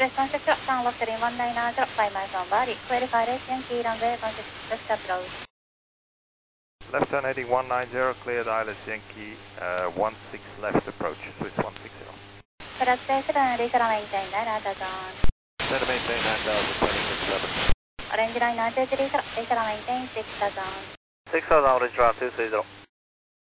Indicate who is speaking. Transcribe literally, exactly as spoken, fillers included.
Speaker 1: Response to Town Luxury one nine zero, five miles on body. Verify race Yankee runway one six left approach.
Speaker 2: Left turn heading one nine zero, cleared I L S Yankee, uh, one six left approach, Swiss one six zero.
Speaker 1: Correct, set and reach around maintain nine thousand.
Speaker 2: Set maintain nine thousand, twenty six seven.
Speaker 1: Orange line nine three three, reach around maintain six thousand.
Speaker 2: six thousand, orange round two three zero.